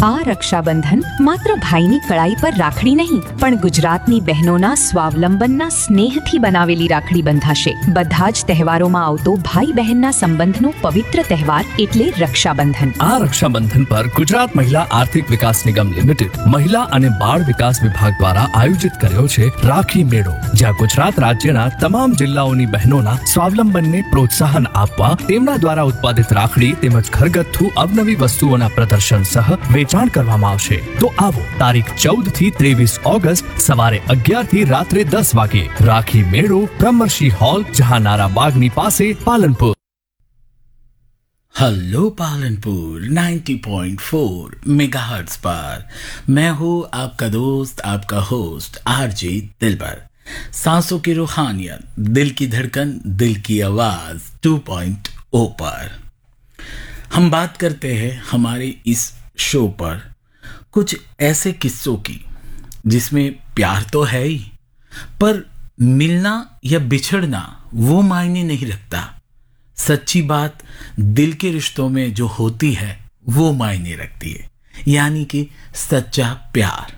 આ રક્ષાબંધન માત્ર ભાઈની કળાઈ પર રાખડી નહીં, પણ ગુજરાતની બહેનોના સ્વાવલંબનના સ્નેહથી બનાવેલી રાખડી બંધાશે. બધા જ તહેવારોમાં આવતો ભાઈ બહેનના સંબંધનો પવિત્ર તહેવાર એટલે રક્ષાબંધન. આ રક્ષાબંધન પર ગુજરાત મહિલા આર્થિક વિકાસ નિગમ લિમિટેડ મહિલા અને બાળ વિકાસ વિભાગ દ્વારા આયોજિત કર્યો છે રાખી મેળો, જ્યાં ગુજરાત રાજ્યના તમામ જિલ્લાઓની બહેનોના સ્વાવલંબનને પ્રોત્સાહન આપવા તેમના દ્વારા ઉત્પાદિત રાખડી તેમજ ઘરગથ્થુ અવનવી વસ્તુઓના પ્રદર્શન સહ વેચાણ કરવામાં આવશે. તો આવો તારીખ 14 થી 23 ઓગસ્ટ સવારે 11 થી રાત્રે 10 વાગે રાખી મેળો, બ્રહ્મર્ષિ હોલ, જહાનારા બાગની પાસે, पालनपुर. हेलो पालनपुर 90.4 मेगाहर्ट्ज पर मैं हूँ आपका दोस्त, आपका होस्ट आरजे दिलबर. सांसों की रूहानियत, दिल की धड़कन, दिल की आवाज 2.0 पर हम बात करते हैं हमारे इस शो पर कुछ ऐसे किस्सों की जिसमें प्यार तो है ही, पर मिलना या बिछड़ना वो मायने नहीं रखता. सच्ची बात दिल के रिश्तों में जो होती है वो मायने रखती है, यानी कि सच्चा प्यार.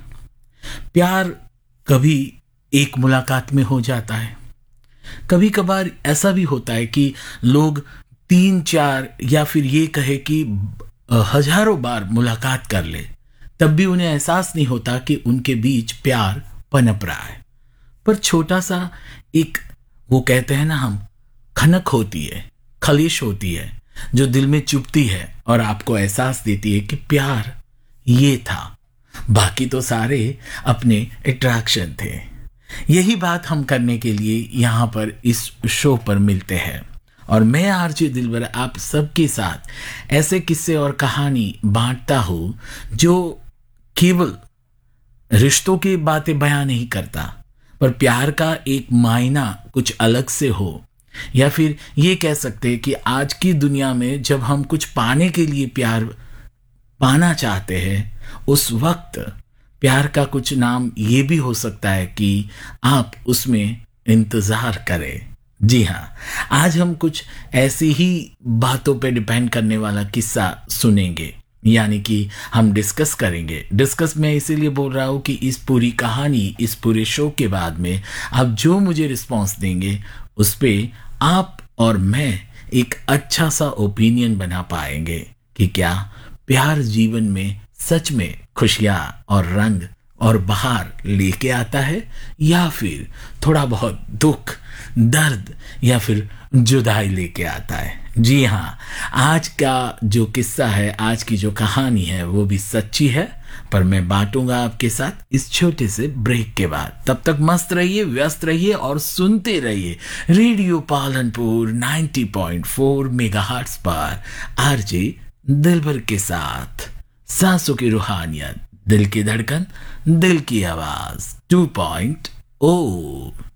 प्यार कभी एक मुलाकात में हो जाता है, कभी कभार ऐसा भी होता है कि लोग 3-4 या फिर ये कहे कि हजारों बार मुलाकात कर ले, तब भी उन्हें एहसास नहीं होता कि उनके बीच प्यार पनप रहा है. पर छोटा सा एक, वो कहते हैं ना हम, खनक होती है, खलिश होती है जो दिल में चुभती है और आपको एहसास देती है कि प्यार ये था, बाकी तो सारे अपने अट्रैक्शन थे. यही बात हम करने के लिए यहाँ पर इस शो पर मिलते हैं और मैं आरजे दिलबर आप सबके साथ ऐसे किस्से और कहानी बांटता हूँ जो केवल रिश्तों की बातें बयां नहीं करता, पर प्यार का एक मायना कुछ अलग से हो. या फिर ये कह सकते हैं कि आज की दुनिया में जब हम कुछ पाने के लिए प्यार पाना चाहते हैं, उस वक्त प्यार का कुछ नाम ये भी हो सकता है कि आप उसमें इंतज़ार करें. जी हाँ, आज हम कुछ ऐसी ही बातों पे डिपेंड करने वाला किस्सा सुनेंगे, यानी कि हम डिस्कस करेंगे. डिस्कस मैं इसीलिए बोल रहा हूँ कि इस पूरी कहानी, इस पूरे शो के बाद में आप जो मुझे रिस्पॉन्स देंगे उस पे आप और मैं एक अच्छा सा ओपिनियन बना पाएंगे कि क्या प्यार जीवन में सच में खुशियाँ और रंग और बहार लेके आता है, या फिर थोड़ा बहुत दुख, दर्द या फिर जुदाई लेके आता है. जी हाँ, आज का जो किस्सा है, आज की जो कहानी है वो भी सच्ची है, पर मैं बांटूंगा आपके साथ इस छोटे से ब्रेक के बाद. तब तक मस्त रहिए, व्यस्त रहिए और सुनते रहिए रेडियो पालनपुर 90.4 मेगाहर्ट्ज पर आरजे दिलबर के साथ. सांसों की रूहानियत, दिल की धड़कन, दिल की आवाज 2.0.